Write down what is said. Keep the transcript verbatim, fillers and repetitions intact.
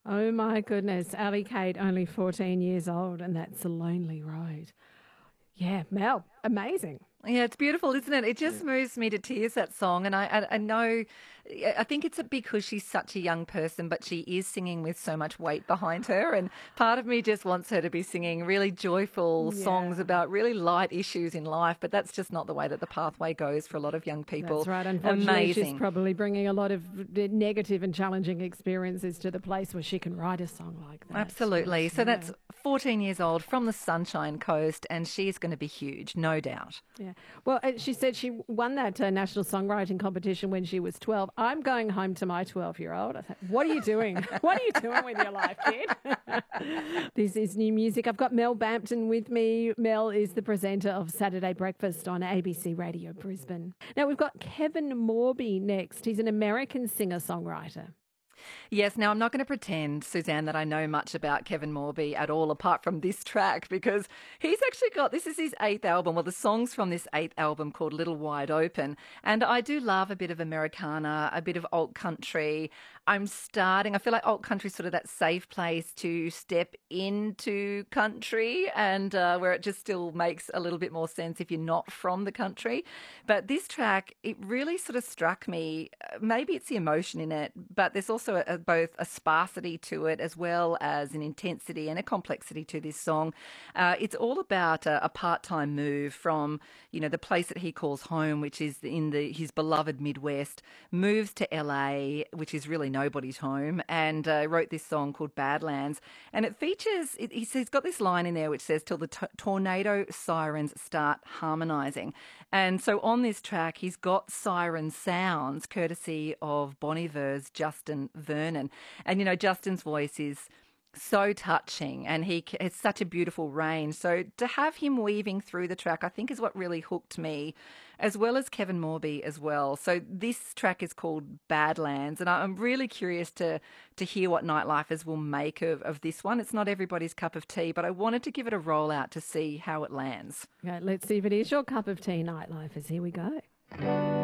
Oh my goodness, Ali Kate, only fourteen years old, and that's a lonely road. Yeah, Mel, amazing. Yeah, it's beautiful, isn't it? It just moves me to tears, that song. And I, I, I know, I think it's because she's such a young person, but she is singing with so much weight behind her. And part of me just wants her to be singing really joyful songs Yeah. about really light issues in life. But that's just not the way that the pathway goes for a lot of young people. That's right. Unfortunately, she's Amazing. probably bringing a lot of negative and challenging experiences to the place where she can write a song like that. Absolutely. So Yeah. that's fourteen years old from the Sunshine Coast, and she's going to be huge, no doubt. Yeah. Well, uh, she said she won that uh, national songwriting competition when she was twelve. I'm going home to my twelve-year-old. I thought, what are you doing? What are you doing with your life, kid? This is new music. I've got Mel Bampton with me. Mel is the presenter of Saturday Breakfast on A B C Radio Brisbane. Now, we've got Kevin Morby next. He's an American singer-songwriter. Yes, now I'm not going to pretend, Suzanne, that I know much about Kevin Morby at all apart from this track, because he's actually got, this is his eighth album, well, the songs from this eighth album called Little Wide Open. And I do love a bit of Americana, a bit of alt country. I'm starting, I feel like alt country is sort of that safe place to step into country, and uh, where it just still makes a little bit more sense if you're not from the country. But this track, it really sort of struck me. Maybe it's the emotion in it, but there's also a, a, both a sparsity to it as well as an intensity and a complexity to this song. Uh, it's all about a, a part-time move from, you know, the place that he calls home, which is in the his beloved Midwest, moves to L A, which is really nobody's home, and uh, wrote this song called Badlands. And it features, it, he's, he's got this line in there which says, till the t- tornado sirens start harmonising. And so on this track, he's got siren sounds courtesy of Bon Iver's Justin Vernon. And, you know, Justin's voice is so touching, and he has such a beautiful range. So to have him weaving through the track, I think, is what really hooked me, as well as Kevin Morby as well. So this track is called Badlands, and I'm really curious to to hear what Nightlifers will make of, of this one. It's not everybody's cup of tea, but I wanted to give it a roll out to see how it lands. Okay, let's see if it is your cup of tea, Nightlifers. Here we go.